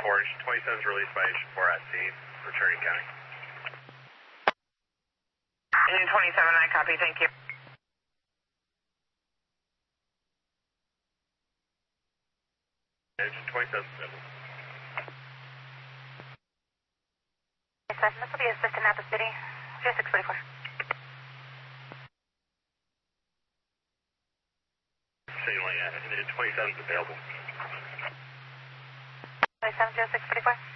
Engine 27 is released by Engine 4 at scene, returning county. Engine 27, I copy, thank you. Engine 27 available. This will be assistant Napa City, 0644. Signaling Engine 27 is available. 27, 0644.